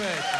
perfetto.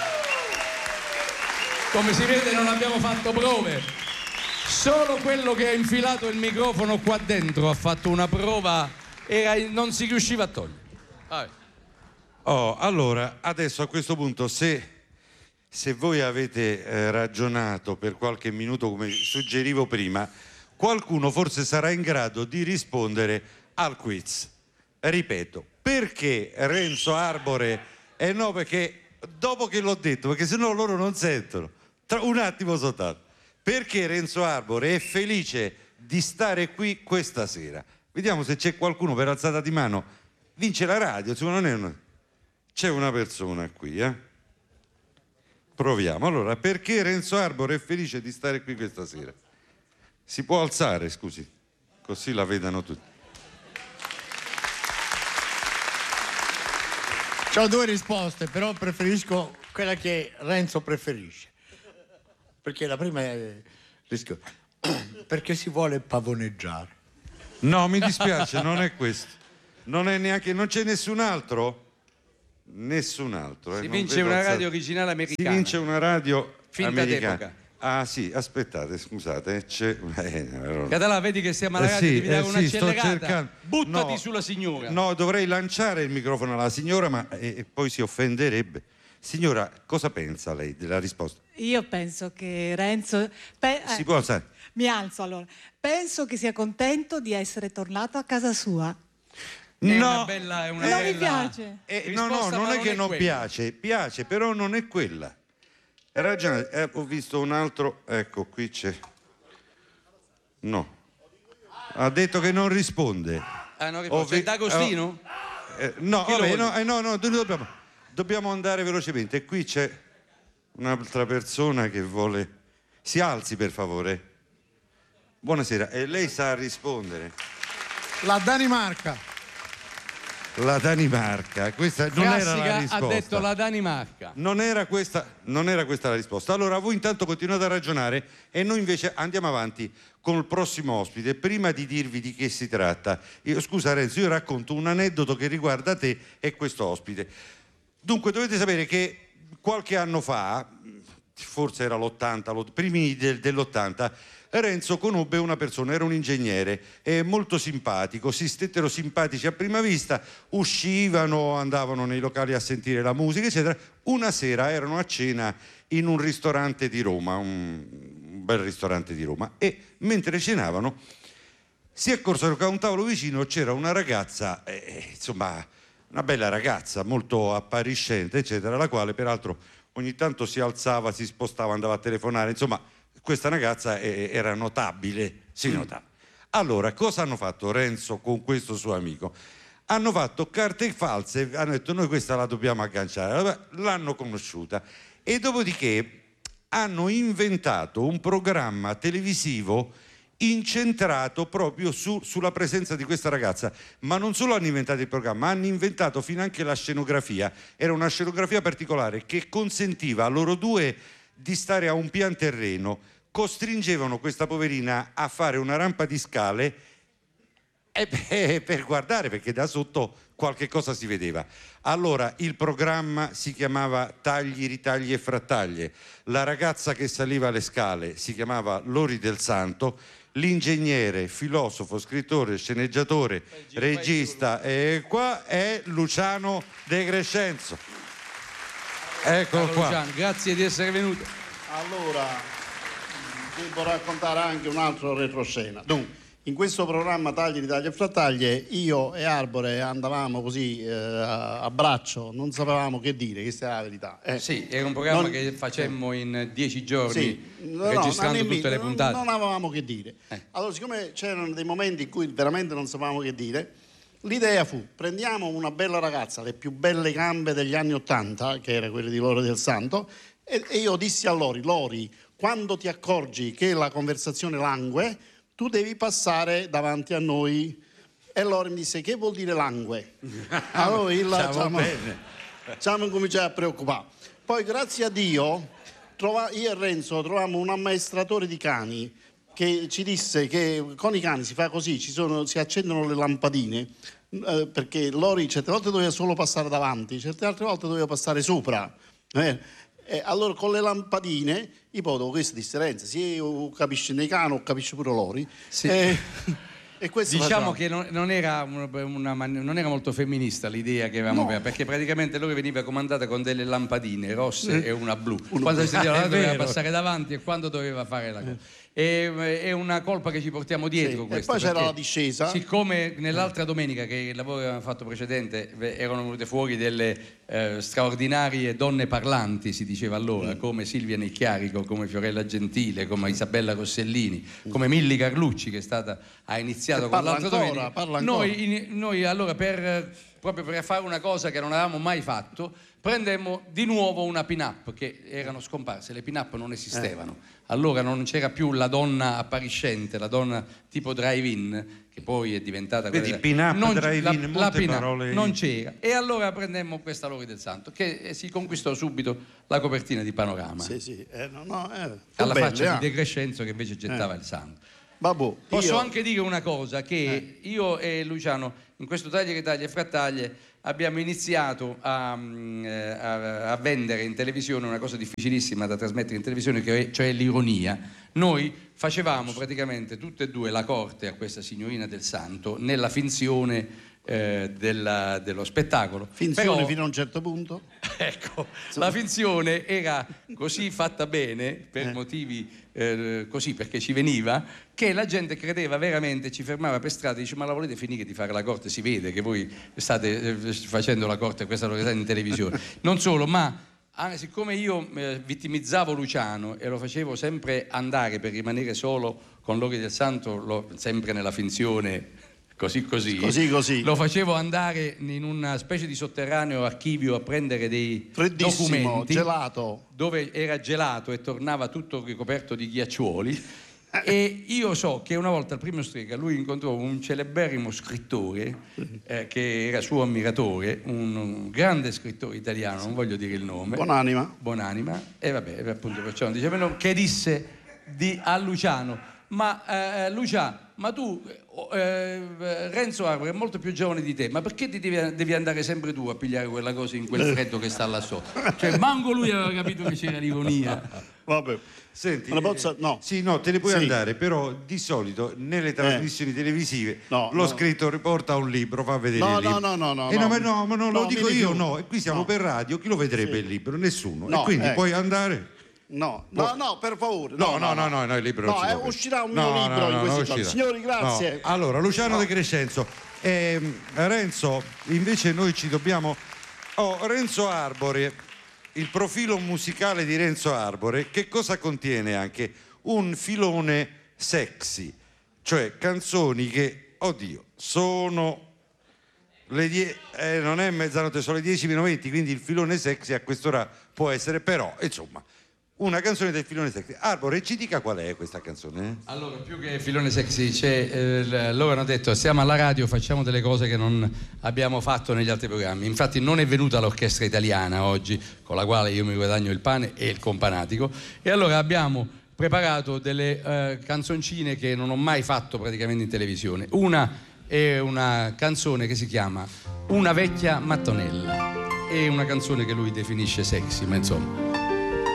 Come si vede non abbiamo fatto prove. Solo quello che ha infilato il microfono qua dentro ha fatto una prova e non si riusciva a togliere. Oh, allora, adesso a questo punto, se voi avete ragionato per qualche minuto, come suggerivo prima, qualcuno forse sarà in grado di rispondere al quiz. Ripeto, perché Renzo Arbore... no, perché dopo che l'ho detto, perché sennò loro non sentono. Un attimo soltanto. Perché Renzo Arbore è felice di stare qui questa sera? Vediamo se c'è qualcuno per alzata di mano. Vince la radio, non è una... C'è una persona qui, Proviamo. Allora, perché Renzo Arbore è felice di stare qui questa sera? Si può alzare, scusi, così la vedano tutti. C'ho due risposte, però preferisco quella che Renzo preferisce. Perché la prima è perché si vuole pavoneggiare. No, mi dispiace, non è questo. Non è neanche, non c'è nessun altro? Nessun altro. Si vince una radio originale americana. Si vince una radio finta americana. d'epoca. Ah sì, aspettate, scusate, c'è... Català, vedi che siamo alla radio, devi dare un'accelerata. Sto cercando. Buttati sulla signora. No, dovrei lanciare il microfono alla signora, ma poi si offenderebbe. Signora, cosa pensa lei della risposta? Io penso che Renzo... Si può alzare? Mi alzo allora. Penso che sia contento di essere tornato a casa sua. No, non mi piace. No, non è che non piace, però non è quella. Hai ragione, ho visto un altro, ecco, qui c'è. No. Ha detto che non risponde. Non risponde. C'è D'Agostino? No, vabbè, no, dobbiamo andare velocemente. E qui c'è un'altra persona che vuole... Si alzi, per favore. Buonasera, e lei sa rispondere? La Danimarca. La Danimarca, questa non era la risposta. Ha detto la Danimarca. Non era questa la risposta. Allora voi intanto continuate a ragionare e noi invece andiamo avanti con il prossimo ospite. Prima di dirvi di che si tratta, scusa Renzo, io racconto un aneddoto che riguarda te e questo ospite. Dunque dovete sapere che qualche anno fa, forse era l'80, primi dell'80, Renzo conobbe una persona, era un ingegnere, molto simpatico, si stettero simpatici a prima vista, uscivano, andavano nei locali a sentire la musica, eccetera. Una sera erano a cena in un ristorante di Roma, un bel ristorante di Roma, e mentre cenavano si accorsero che a un tavolo vicino c'era una ragazza, insomma, una bella ragazza, molto appariscente, eccetera, la quale peraltro ogni tanto si alzava, si spostava, andava a telefonare, insomma, questa ragazza era notabile, si notava. Allora, cosa hanno fatto Renzo con questo suo amico? Hanno fatto carte false, hanno detto noi questa la dobbiamo agganciare, l'hanno conosciuta e dopodiché hanno inventato un programma televisivo incentrato proprio sulla presenza di questa ragazza, ma non solo hanno inventato il programma, hanno inventato finanche la scenografia. Era una scenografia particolare che consentiva a loro due di stare a un pian terreno, costringevano questa poverina a fare una rampa di scale per guardare, perché da sotto qualche cosa si vedeva. Allora il programma si chiamava Tagli, ritagli e frattaglie, la ragazza che saliva le scale si chiamava Lori del Santo, l'ingegnere, filosofo, scrittore, sceneggiatore, regista e qua è Luciano De Crescenzo. Eccolo qua. Luciano, grazie di essere venuto. Allora, devo raccontare anche un altro retroscena. Dunque, in questo programma Tagli, ritagli e frattaglie, io e Arbore andavamo così a braccio, non sapevamo che dire, questa è la verità. Sì, era un programma che facemmo in 10 giorni, registrando tutte le puntate. Non avevamo che dire. Allora, siccome c'erano dei momenti in cui veramente non sapevamo che dire, l'idea fu: prendiamo una bella ragazza, le più belle gambe degli anni '80, che era quelle di Lori del Santo, e io dissi a Lori, quando ti accorgi che la conversazione langue, tu devi passare davanti a noi. E Lori mi disse: che vuol dire langue? Allora ci hanno cominciato a preoccupare. Poi grazie a Dio io e Renzo trovammo un ammaestratore di cani che ci disse che con i cani si fa così, si accendono le lampadine, perché Lori certe volte doveva solo passare davanti, certe altre volte doveva passare sopra. Allora con le lampadine io poi questa differenza, se io capisco nei cani o capisco pure loro. Sì. E questo diciamo che non era molto femminista l'idea che avevamo, perché praticamente loro veniva comandata con delle lampadine rosse e una blu. Quando si doveva passare davanti e quando doveva fare la cosa. È una colpa che ci portiamo dietro, e poi c'era la discesa. Siccome nell'altra domenica che il lavoro che avevamo fatto precedente erano venute fuori delle straordinarie donne parlanti, si diceva allora, come Silvia Necchiarico, come Fiorella Gentile, come Isabella Rossellini, come Milli Carlucci, che ha iniziato con l'altra domenica. Noi allora proprio per fare una cosa che non avevamo mai fatto, prendemmo di nuovo una pin-up, che erano scomparse, le pin-up non esistevano. Allora non c'era più la donna appariscente, la donna tipo drive-in, che poi è diventata... Vedi, pin-up, drive-in, molte parole... Non c'era. E allora prendemmo questa Lori del Santo, che si conquistò subito la copertina di Panorama. Sì. Alla faccia di De Crescenzo, che invece gettava il santo. Posso anche dire una cosa, che io e Luciano in questo Taglia che taglia e frattaglie abbiamo iniziato a vendere in televisione una cosa difficilissima da trasmettere in televisione, cioè l'ironia. Noi facevamo praticamente tutte e due la corte a questa signorina del santo nella finzione dello spettacolo. Finzione fino a un certo punto? Ecco, la finzione era così fatta bene, per motivi così, perché ci veniva, che la gente credeva veramente, ci fermava per strada e dice: ma la volete finire di fare la corte? Si vede che voi state facendo la corte a questa località in televisione. Non solo, ma siccome io vittimizzavo Luciano e lo facevo sempre andare per rimanere solo con Lori del Santo, sempre nella finzione così, lo facevo andare in una specie di sotterraneo archivio a prendere dei documenti, gelato, dove era gelato e tornava tutto ricoperto di ghiaccioli. E io so che una volta al Primo Strega lui incontrò un celeberrimo scrittore che era suo ammiratore, un grande scrittore italiano, non voglio dire il nome, Buonanima, e vabbè, appunto perciò non diceva, che disse a Luciano: ma Lucia, ma tu Renzo Arbore è molto più giovane di te, ma perché devi andare sempre tu a pigliare quella cosa in quel freddo che sta là sotto? Cioè manco lui aveva capito che c'era l'ironia. Vabbè. Senti, no, te ne puoi andare, però di solito nelle trasmissioni televisive lo scrittore porta un libro, fa vedere il libro. No, ma non lo dico io, no. E qui siamo per radio, chi lo vedrebbe il libro? Nessuno. E quindi puoi andare. No, per favore. No, il libro non ci uscirà un mio libro in questi giorni. Signori, grazie. Allora, Luciano De Crescenzo. Renzo, invece noi ci dobbiamo... Renzo Arbore, il profilo musicale di Renzo Arbore, che cosa contiene anche? Un filone sexy, cioè canzoni che, sono... non è mezzanotte, sono le 10:20, quindi il filone sexy a quest'ora può essere, però, insomma... Una canzone del filone sexy. Arbore, ci dica qual è questa canzone? Allora, più che filone sexy, loro hanno detto: siamo alla radio, facciamo delle cose che non abbiamo fatto negli altri programmi. Infatti non è venuta l'orchestra italiana oggi, con la quale io mi guadagno il pane e il companatico, e allora abbiamo preparato delle canzoncine che non ho mai fatto praticamente in televisione. Una è una canzone che si chiama Una vecchia mattonella, è una canzone che lui definisce sexy, ma insomma